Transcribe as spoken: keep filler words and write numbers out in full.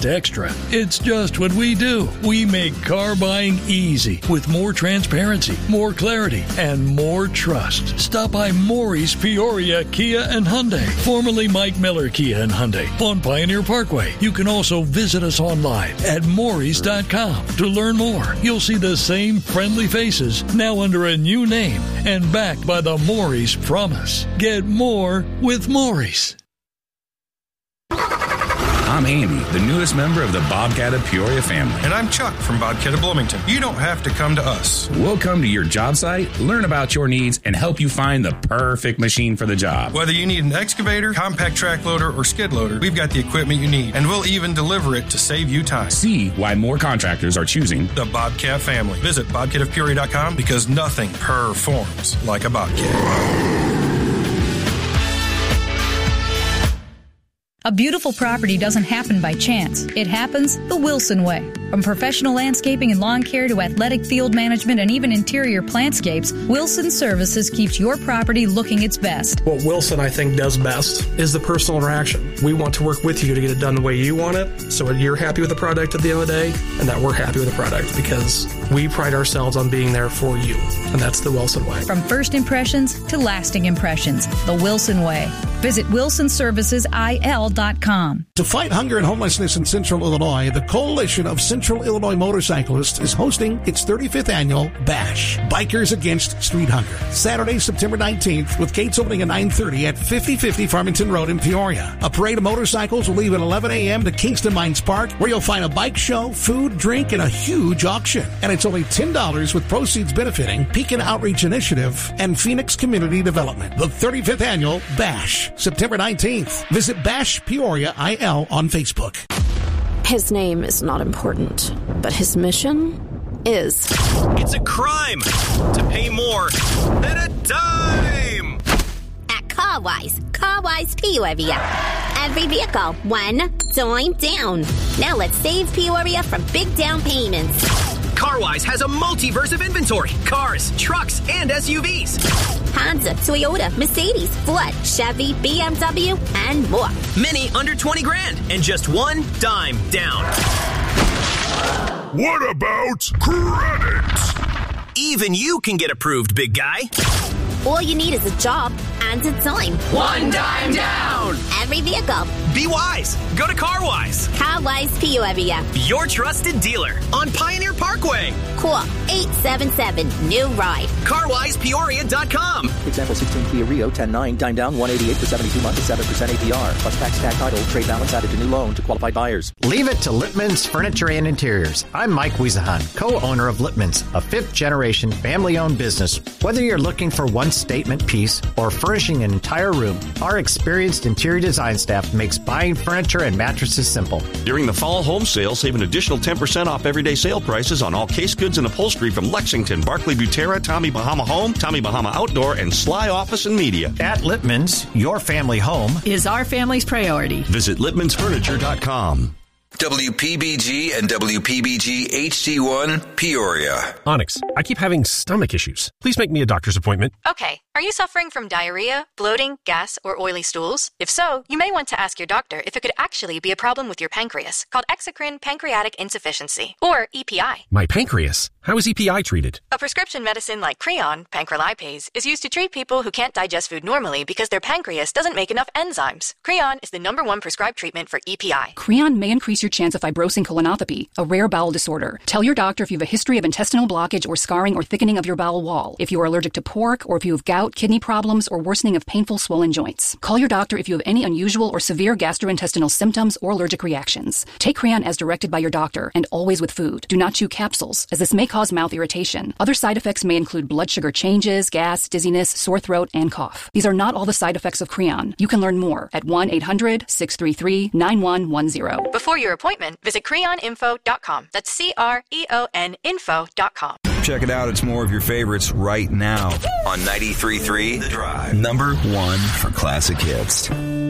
Extra. It's just what we do. We make car buying easy with more transparency, more clarity, and more trust. Stop by Maury's Peoria Kia and Hyundai, formerly Mike Miller Kia and Hyundai, on Pioneer Parkway. You can also visit us online at Maury's dot com to learn more. You'll see the same friendly faces, now under a new name and backed by the Maury's promise. Get more with Maury's. I'm Andy, the newest member of the Bobcat of Peoria family. And I'm Chuck from Bobcat of Bloomington. You don't have to come to us. We'll come to your job site, learn about your needs, and help you find the perfect machine for the job. Whether you need an excavator, compact track loader, or skid loader, we've got the equipment you need, and we'll even deliver it to save you time. See why more contractors are choosing the Bobcat family. Visit bobcat of peoria dot com because nothing performs like a Bobcat. A beautiful property doesn't happen by chance. It happens the Wilson way. From professional landscaping and lawn care to athletic field management and even interior plantscapes, Wilson Services keeps your property looking its best. What Wilson, I think, does best is the personal interaction. We want to work with you to get it done the way you want it, so that you're happy with the product at the end of the day, and that we're happy with the product, because we pride ourselves on being there for you, and that's the Wilson way. From first impressions to lasting impressions, the Wilson way. Visit wilson services I L dot com. To fight hunger and homelessness in Central Illinois, the Coalition of Central Illinois Motorcyclists is hosting its thirty-fifth annual Bash, Bikers Against Street Hunger, Saturday, September nineteenth, with gates opening at nine thirty at fifty fifty Farmington Road in Peoria. A parade of motorcycles will leave at eleven a.m. to Kingston Mines Park, where you'll find a bike show, food, drink, and a huge auction. And it's only ten dollars, with proceeds benefiting Pekin Outreach Initiative and Phoenix Community Development. The thirty-fifth annual Bash, September nineteenth. Visit Bash Peoria I L on Facebook. His name is not important, but his mission is. It's a crime to pay more than a dime. At CarWise, CarWise Peoria. Every vehicle, one dime down. Now let's save Peoria from big down payments. CarWise has a multiverse of inventory. Cars, trucks, and S U Vs. Honda, Toyota, Mercedes, Ford, Chevy, B M W, and more. Many under twenty grand and just one dime down. What about credit? Even you can get approved, big guy. All you need is a job and a dime. One dime down. Every vehicle. Be wise. Go to CarWise. CarWise Peoria. Your trusted dealer on Pioneer Parkway. Call eight seven seven, new ride. car wise peoria dot com. Example sixteen Kia Rio ten nine, dime down one eighty-eight for seventy-two months at seven percent A P R. Plus tax, tag title, trade balance added to new loan to qualified buyers. Leave it to Lippman's Furniture and Interiors. I'm Mike Wiesahan, co-owner of Lippman's, a fifth-generation family-owned business. Whether you're looking for one statement piece or furnishing an entire room, our experienced interior design staff makes buying furniture and mattresses simple. During the fall home sale, save an additional ten percent off everyday sale prices on all case goods and upholstery from Lexington, Barclay Butera, Tommy Bahama Home, Tommy Bahama Outdoor, and Sly Office and Media. At Lippman's, your family home is our family's priority. Visit Lippmans Furniture dot com. W P B G and W P B G H D one, Peoria. Onyx, I keep having stomach issues. Please make me a doctor's appointment. Okay. Are you suffering from diarrhea, bloating, gas, or oily stools? If so, you may want to ask your doctor if it could actually be a problem with your pancreas, called exocrine pancreatic insufficiency, or E P I. My pancreas? How is E P I treated? A prescription medicine like Creon, pancrelipase, is used to treat people who can't digest food normally because their pancreas doesn't make enough enzymes. Creon is the number one prescribed treatment for E P I. Creon may increase your chance of fibrosing colonopathy, a rare bowel disorder. Tell your doctor if you have a history of intestinal blockage or scarring or thickening of your bowel wall, if you are allergic to pork, or if you have gout, kidney problems, or worsening of painful swollen joints. Call your doctor if you have any unusual or severe gastrointestinal symptoms or allergic reactions. Take Creon as directed by your doctor, and always with food. Do not chew capsules, as this may cause mouth irritation. Other side effects may include blood sugar changes, gas, dizziness, sore throat, and cough. These are not all the side effects of Creon. You can learn more at one eight hundred, six three three, nine one one zero. Before your appointment, visit creon info dot com. That's C R E O N info dot com. Check it out. It's more of your favorites right now on ninety-three point three The Drive. Number one for classic hits.